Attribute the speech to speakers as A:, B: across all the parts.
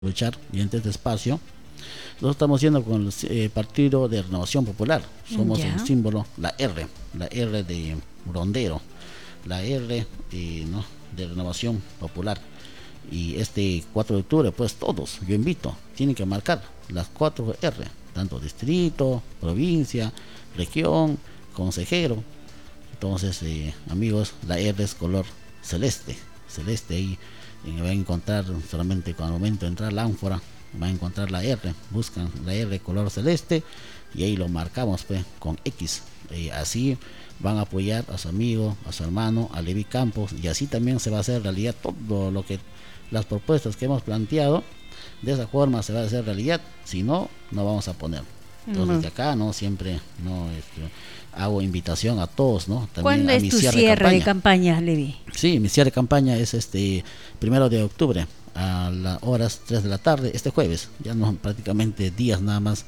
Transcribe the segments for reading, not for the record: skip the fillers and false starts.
A: aprovechar y en este espacio. Nosotros estamos yendo con el Partido de Renovación Popular. Somos
B: Ya.
A: el símbolo, la R de Rondero, la R ¿no? de Renovación Popular. Y este 4 de octubre, pues todos, yo invito, tienen que marcar las 4 R, tanto distrito, provincia, región, consejero. Entonces, amigos, la R es color celeste, celeste ahí. Va a encontrar solamente con el momento de entrar la ánfora, va a encontrar la R, buscan la R color celeste y ahí lo marcamos pues con X. Así van a apoyar a su amigo, a su hermano, a Levi Campos, y así también se va a hacer realidad todo lo que las propuestas que hemos planteado. De esa forma se va a hacer realidad, si no, no vamos a poner. Entonces de acá no siempre no hago invitación a todos, ¿no? También
B: ¿Cuándo
A: a
B: es
A: mi
B: tu
A: cierre
B: de campaña, Levi?
A: Sí, mi cierre de campaña es este 1 de octubre a las horas 3 de la tarde, este jueves. Ya no, prácticamente días nada más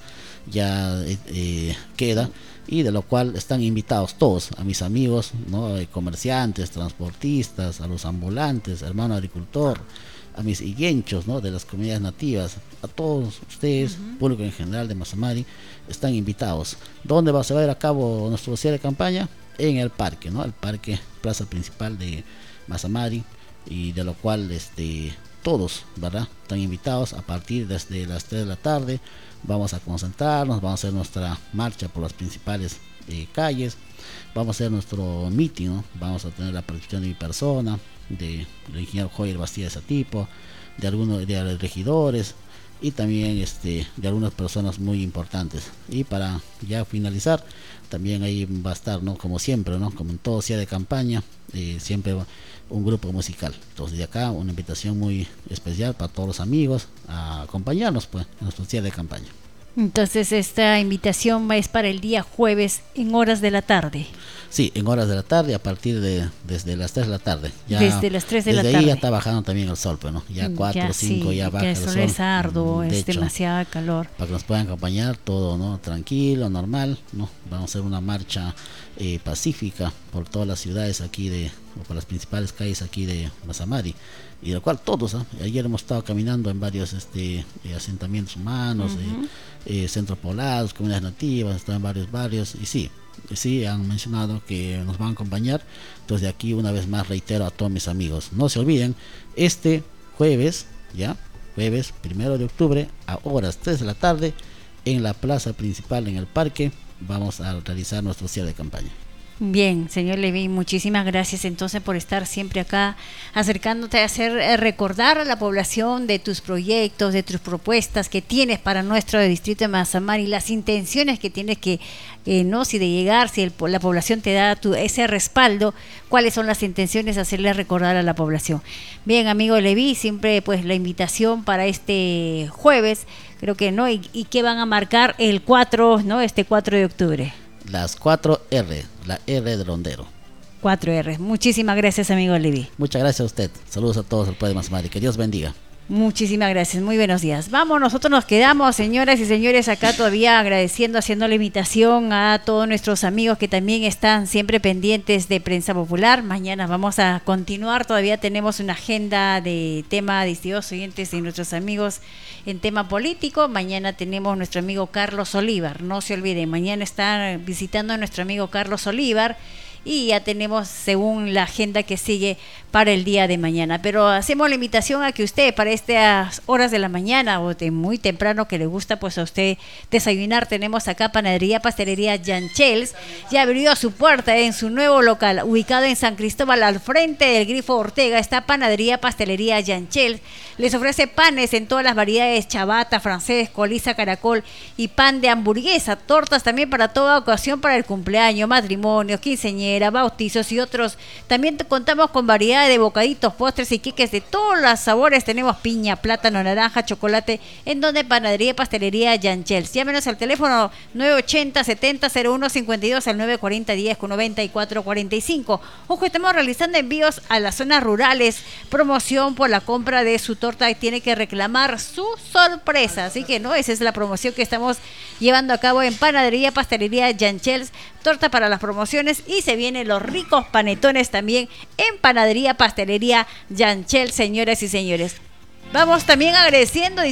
A: ya queda, y de lo cual están invitados todos, a mis amigos, ¿no? Comerciantes, transportistas, a los ambulantes, hermano agricultor, a mis higuenchos, ¿no? De las comunidades nativas, a todos ustedes, público en general de Mazamari, están invitados. ¿Dónde se va a ir a cabo nuestro cierre de campaña? En el parque, ¿no? El parque, plaza principal de Mazamari, y de lo cual todos, ¿verdad? Están invitados a partir desde las 3 de la tarde. Vamos a concentrarnos, vamos a hacer nuestra marcha por las principales calles, vamos a hacer nuestro meeting, ¿no? Vamos a tener la participación de mi persona, del ingeniero Joyer Bastida de Satipo, de algunos de los regidores y también de algunas personas muy importantes. Y para ya finalizar, también ahí va a estar, ¿no? Como siempre, ¿no? Como en todo día de campaña, siempre un grupo musical. Entonces de acá una invitación muy especial para todos los amigos a acompañarnos pues en nuestro día de campaña.
B: Entonces esta invitación es para el día jueves en horas de la tarde.
A: Sí, en horas de la tarde, a partir desde las 3 de la tarde. Ya,
B: desde las 3 de la
A: desde
B: tarde.
A: ahí ya está bajando también el sol, pues, ¿no? Ya 4 o 5
B: sí,
A: ya baja
B: que
A: el
B: el
A: sol.
B: sol es arduo, es
A: Techo,
B: demasiado calor.
A: para que nos puedan acompañar, todo, ¿no? Tranquilo, normal, ¿no? Vamos a hacer una marcha pacífica por todas las ciudades aquí o por las principales calles aquí de Mazamari, y de lo cual todos, ayer hemos estado caminando en varios asentamientos humanos, centros poblados, comunidades nativas, estado en varios barrios, y sí, han mencionado que nos van a acompañar. Entonces de aquí una vez más reitero a todos mis amigos, no se olviden, este jueves, jueves 1 de octubre a horas 3 de la tarde, en la plaza principal, en el parque, vamos a realizar nuestro cierre de campaña.
B: Bien, señor Levi, muchísimas gracias entonces por estar siempre acá, acercándote a hacer recordar a la población de tus proyectos, de tus propuestas que tienes para nuestro distrito de Mazamari, las intenciones que tienes que, no, si de llegar, si la población te da ese respaldo, cuáles son las intenciones, hacerle recordar a la población. Bien, amigo Levi, siempre pues la invitación para este jueves, creo que no, y qué van a marcar el 4, ¿no? Este 4 de octubre.
A: Las 4 R, la R de Rondero.
B: 4 R. Muchísimas gracias, amigo Levi.
A: Muchas gracias a usted. Saludos a todos al pueblo de Mazamari. Que Dios bendiga.
B: Muchísimas gracias, muy buenos días. Vamos, nosotros nos quedamos, señoras y señores, acá todavía agradeciendo, haciendo la invitación a todos nuestros amigos que también están siempre pendientes de Prensa Popular. Mañana vamos a continuar, todavía tenemos una agenda de tema, distintos oyentes y nuestros amigos en tema político. Mañana tenemos nuestro amigo Carlos Olivar, no se olviden, mañana está visitando a nuestro amigo Carlos Olivar. Y ya tenemos según la agenda que sigue para el día de mañana. Pero hacemos la invitación a que usted para estas horas de la mañana o de muy temprano que le gusta pues a usted desayunar, tenemos acá Panadería Pastelería Yanchels. Ya abrió su puerta en su nuevo local ubicado en San Cristóbal al frente del Grifo Ortega. Está Panadería Pastelería Yanchels. Les ofrece panes en todas las variedades, chabata, francés, coliza, caracol y pan de hamburguesa. Tortas también para toda ocasión, para el cumpleaños, matrimonio, quinceañera, bautizos y otros. También contamos con variedad de bocaditos, postres y queques de todos los sabores. Tenemos piña, plátano, naranja, chocolate, en donde Panadería y Pastelería Yanchels. Llámenos al teléfono 980 70 01 52 al 940 10 con 94 45. Ojo, estamos realizando envíos a las zonas rurales. Promoción por la compra de su torta y tiene que reclamar su sorpresa. Así que no, esa es la promoción que estamos llevando a cabo en Panadería Pastelería Yanchels. Torta para las promociones y se vienen los ricos panetones también en Panadería Pastelería Yanchels, señoras y señores. Vamos también agradeciendo.